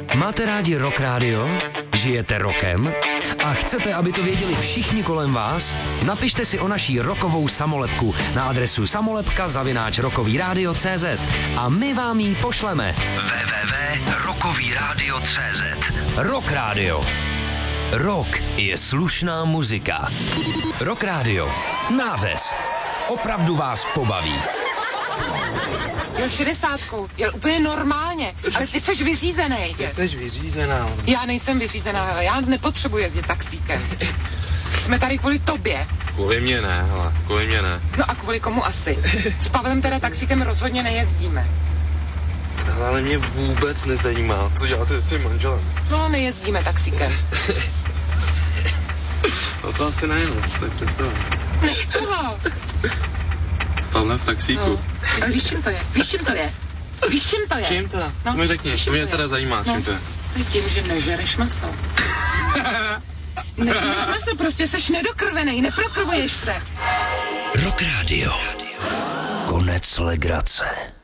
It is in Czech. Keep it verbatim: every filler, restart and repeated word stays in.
Máte rádi Rock Radio? Žijete rokem? A chcete, aby to věděli všichni kolem vás? Napište si o naší rokovou samolepku na adresu samolepka zavináč rokový rádio tečka cé zet a my vám ji pošleme. w w w tečka rokový rádio tečka cé zet. Rock Radio. Rock je slušná muzika. Rock Radio. Nářez. Opravdu vás pobaví. Jel šedesátkou, jel úplně normálně, ale ty seš vyřízený. Ty seš vyřízená. Já nejsem vyřízená, hele, já nepotřebuji jezdit taxíkem. Jsme tady kvůli tobě. Kvůli mě ne, hele, kvůli mě ne. No a kvůli komu asi? S Pavlem teda taxíkem rozhodně nejezdíme. Hele, ale mě vůbec nezajímá, co děláte se svým manželem. No, nejezdíme taxíkem. No to asi ne, no, to je představa. Nech toho. S Pavlem v taxíku. No. Ale víš, čím to je? Víš, čím to je? Víš, čím to je? Čím to je? No, mi řekni, to mě teda zajímá, no. čím to je. To je tím, že nežereš maso. Nežereš maso, prostě seš nedokrvenej, neprokrvuješ se. Rock Radio. Konec legrace.